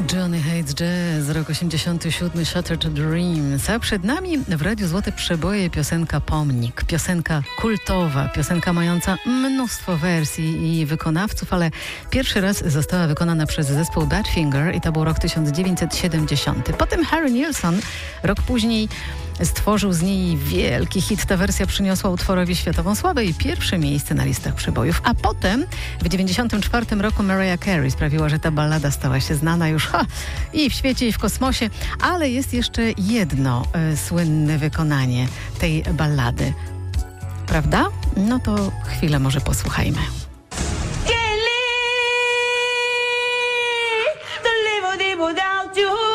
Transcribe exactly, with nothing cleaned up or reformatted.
Johnny Hates Jazz, rok osiemdziesiąty siódmy, Shattered Dreams. A przed nami w Radiu Złote Przeboje piosenka Pomnik. Piosenka kultowa, piosenka mająca mnóstwo wersji i wykonawców, ale pierwszy raz została wykonana przez zespół Badfinger i to był rok tysiąc dziewięćset siedemdziesiąty. Potem Harry Nilsson rok później stworzył z niej wielki hit. Ta wersja przyniosła utworowi światową sławę i pierwsze miejsce na listach przebojów. A potem w dziewięćdziesiątym czwartym roku Mariah Carey sprawiła, że ta ballada stała się znana już ha, i w świecie, i w kosmosie. Ale jest jeszcze jedno y, słynne wykonanie tej ballady. Prawda? No to chwilę może posłuchajmy. Can't live, don't live without you.